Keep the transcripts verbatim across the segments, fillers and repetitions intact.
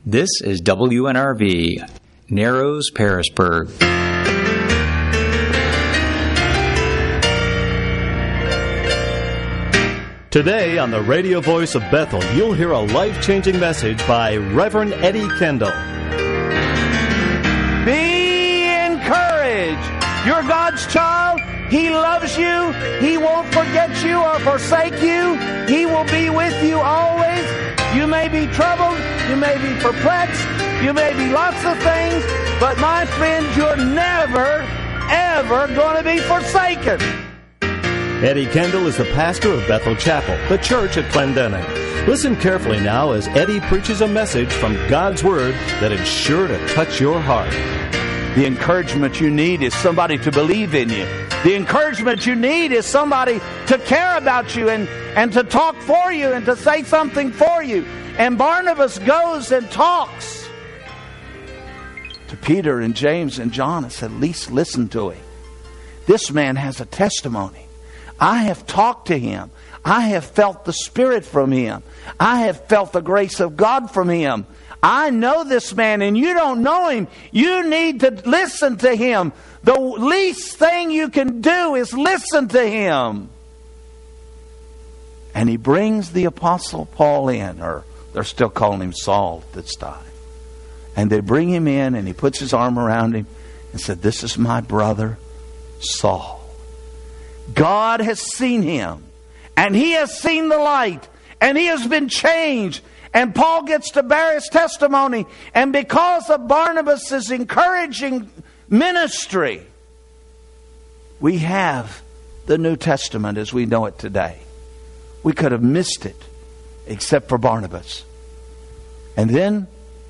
This is W N R V, Narrows, Pearisburg. Today on the radio voice of Bethel, you'll hear a life-changing message by Reverend Eddie Kendall. Be encouraged. You're God's child. He loves you. He won't forget you or forsake you. He will be with you always. You may be troubled. You may be perplexed. You may be lots of things. But my friends, you're never, ever going to be forsaken. Eddie Kendall is the pastor of Bethel Chapel, the church at Clendening. Listen carefully now as Eddie preaches a message from God's Word that is sure to touch your heart. The encouragement you need is somebody to believe in you. The encouragement you need is somebody to care about you and, and to talk for you and to say something for you. And Barnabas goes and talks to Peter and James and John and said, at least listen to him. This man has a testimony. I have talked to him. I have felt the Spirit from him. I have felt the grace of God from him. I know this man and you don't know him. You need to listen to him. The least thing you can do is listen to him. And he brings the Apostle Paul in, or they're still calling him Saul at this time. And they bring him in and he puts his arm around him and said, this is my brother Saul. God has seen him, and he has seen the light, and he has been changed. And Paul gets to bear his testimony. And because of Barnabas' encouraging ministry, we have the New Testament as we know it today. We could have missed it except for Barnabas. And then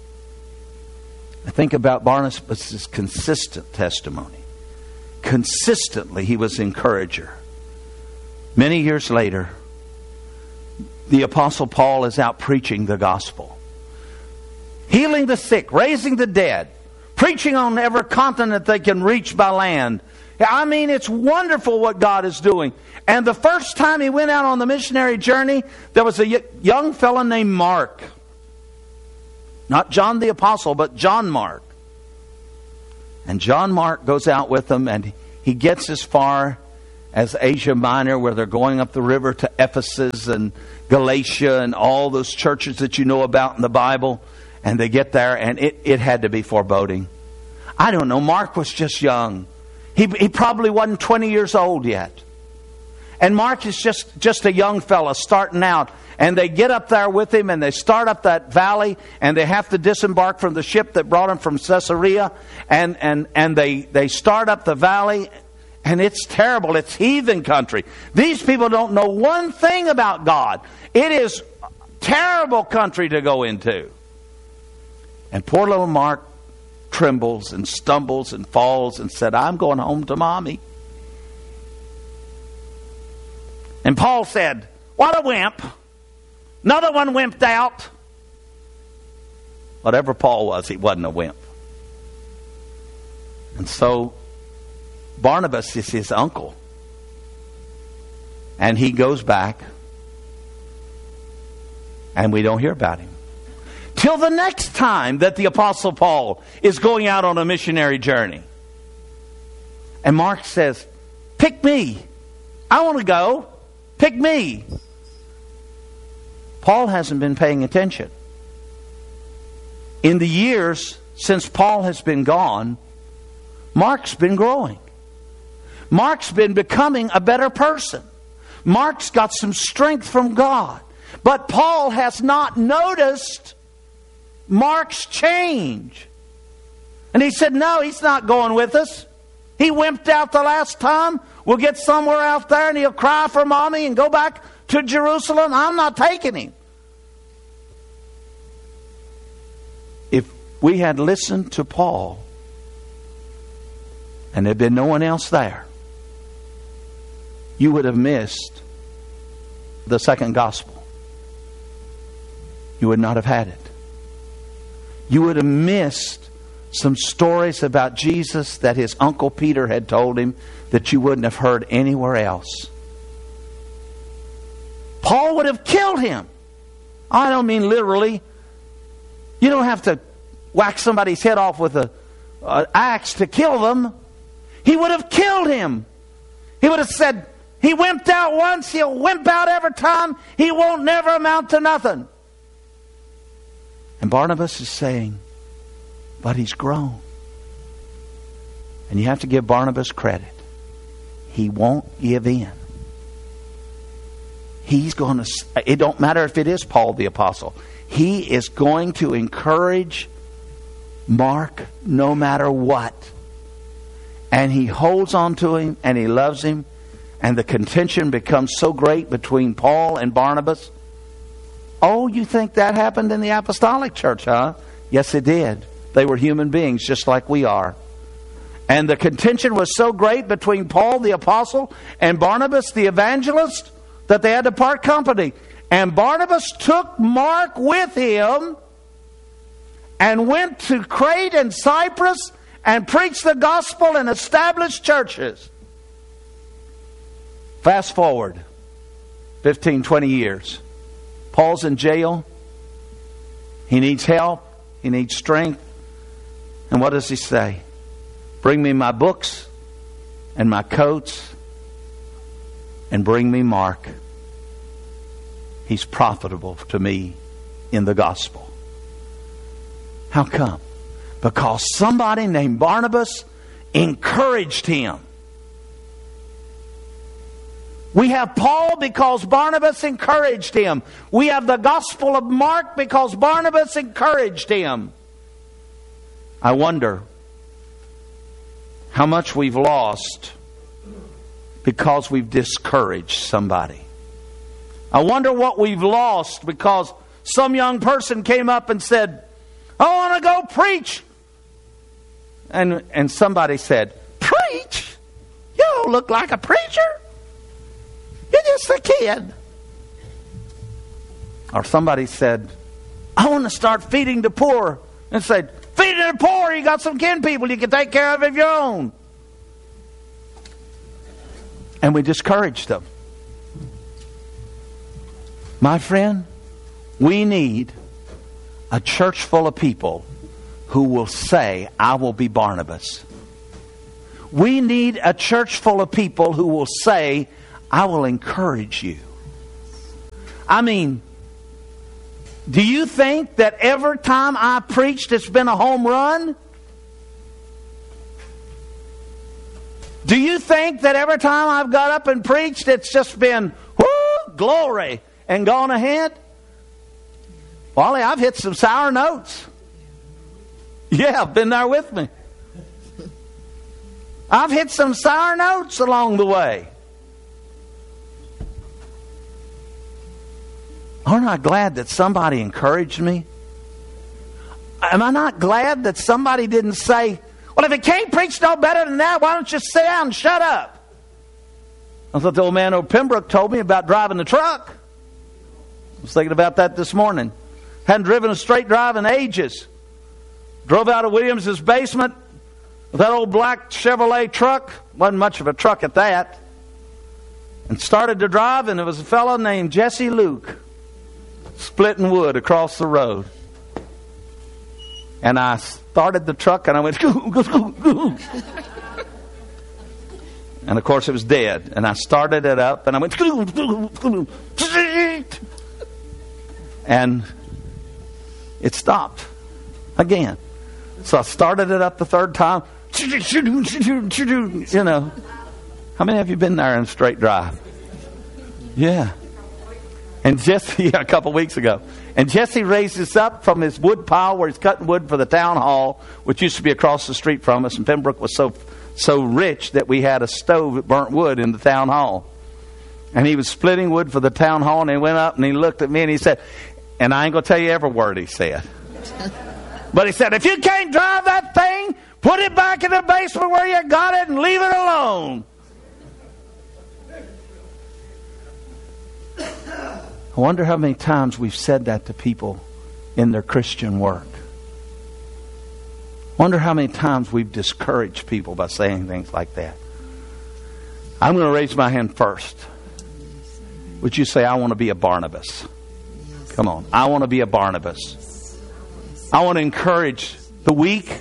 I think about Barnabas' consistent testimony. Consistently, he was an encourager. Many years later, the Apostle Paul is out preaching the gospel. Healing the sick, raising the dead, preaching on every continent they can reach by land. I mean, it's wonderful what God is doing. And the first time he went out on the missionary journey, there was a young fellow named Mark. Not John the Apostle, but John Mark. And John Mark goes out with them, and he gets as far as Asia Minor, where they're going up the river to Ephesus and Galatia and all those churches that you know about in the Bible. And they get there, and it, it had to be foreboding. I don't know. Mark was just young. He, he probably wasn't twenty years old yet. And Mark is just, just a young fella starting out. And they get up there with him and they start up that valley, and they have to disembark from the ship that brought him from Caesarea. And, and, and they, they start up the valley, and it's terrible. It's heathen country. These people don't know one thing about God. It is a terrible country to go into. And poor little Mark trembles and stumbles and falls and said, I'm going home to mommy. And Paul said, what a wimp. Another one wimped out. Whatever Paul was, he wasn't a wimp. And so Barnabas is his uncle. And he goes back. And we don't hear about him. Till the next time that the Apostle Paul is going out on a missionary journey. And Mark says, pick me. I want to go. Pick me. Paul hasn't been paying attention. In the years since Paul has been gone, Mark's been growing. Mark's been becoming a better person. Mark's got some strength from God. But Paul has not noticed Mark's change. And he said, no, he's not going with us. He wimped out the last time. We'll get somewhere out there and he'll cry for mommy and go back to Jerusalem. I'm not taking him. If we had listened to Paul and there'd been no one else there, you would have missed the second gospel. You would not have had it. You would have missed some stories about Jesus that his Uncle Peter had told him that you wouldn't have heard anywhere else. Paul would have killed him. I don't mean literally. You don't have to whack somebody's head off with an axe to kill them. He would have killed him. He would have said, he wimped out once, he'll wimp out every time. He won't never amount to nothing. And Barnabas is saying, but he's grown. And you have to give Barnabas credit. He won't give in. He's going to, it don't matter if it is Paul the Apostle. He is going to encourage Mark no matter what. And he holds on to him and he loves him. And the contention becomes so great between Paul and Barnabas. Oh, you think that happened in the apostolic church, huh? Yes, it did. They were human beings just like we are. And the contention was so great between Paul the apostle and Barnabas the evangelist that they had to part company. And Barnabas took Mark with him and went to Crete and Cyprus and preached the gospel and established churches. Fast forward fifteen, twenty years. Paul's in jail. He needs help. He needs strength. And what does he say? Bring me my books and my coats and bring me Mark. He's profitable to me in the gospel. How come? Because somebody named Barnabas encouraged him. We have Paul because Barnabas encouraged him. We have the gospel of Mark because Barnabas encouraged him. I wonder how much we've lost because we've discouraged somebody. I wonder what we've lost because some young person came up and said, I want to go preach. And, and somebody said, preach? You don't look like a preacher. You're just a kid. Or somebody said, I want to start feeding the poor. And said, feeding the poor, you got some kin people you can take care of of your own. And we discouraged them. My friend, we need a church full of people who will say, I will be Barnabas. We need a church full of people who will say, I will encourage you. I mean, do you think that every time I preached it's been a home run? Do you think that every time I've got up and preached it's just been, whoo, glory, and gone ahead? Wally, I've hit some sour notes. Yeah, been there with me. I've hit some sour notes along the way. Aren't I glad that somebody encouraged me? Am I not glad that somebody didn't say, well, if it can't preach no better than that, why don't you sit down and shut up? That's what the old man over Pembroke told me about driving the truck. I was thinking about that this morning. Hadn't driven a straight drive in ages. Drove out of Williams's basement with that old black Chevrolet truck. Wasn't much of a truck at that. And started to drive, and there was a fellow named Jesse Luke splitting wood across the road. And I started the truck and I went, goo, goo, goo, goo. And of course it was dead. And I started it up and I went, goo, goo, goo, and it stopped again. So I started it up the third time. You know, how many of you been there in a straight drive? Yeah. And Jesse, yeah, a couple weeks ago. And Jesse raised us up from his wood pile where he's cutting wood for the town hall, which used to be across the street from us. And Pembroke was so so rich that we had a stove that burnt wood in the town hall. And he was splitting wood for the town hall, and he went up and he looked at me and he said, and I ain't going to tell you every word he said. But he said, if you can't drive that thing, put it back in the basement where you got it and leave it alone. I wonder how many times we've said that to people in their Christian work. I wonder how many times we've discouraged people by saying things like that. I'm going to raise my hand first. Would you say, I want to be a Barnabas? Come on. I want to be a Barnabas. I want to encourage the weak.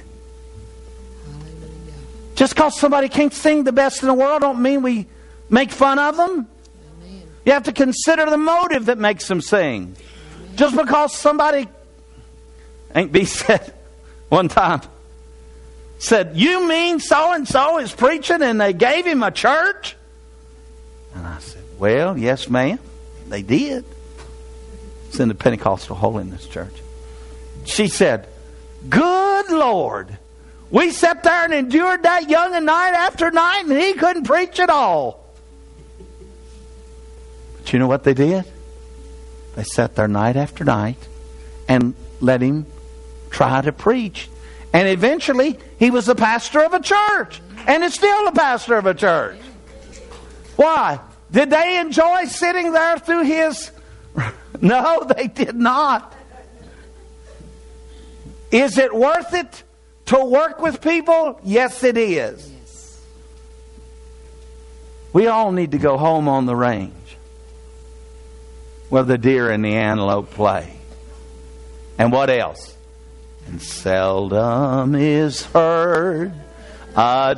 Just because somebody can't sing the best in the world don't mean we make fun of them. You have to consider the motive that makes them sing. Just because somebody, Aunt B said one time, said, "You mean so-and-so is preaching and they gave him a church?" And I said, "Well, yes, ma'am, they did. It's in the Pentecostal Holiness Church." She said, "Good Lord, we sat there and endured that young and night after night and he couldn't preach at all." But you know what they did? They sat there night after night and let him try to preach. And eventually, he was the pastor of a church. And is still the pastor of a church. Why? Did they enjoy sitting there through his... No, they did not. Is it worth it to work with people? Yes, it is. Yes. We all need to go home on the range where the deer and the antelope play. And what else? And seldom is heard a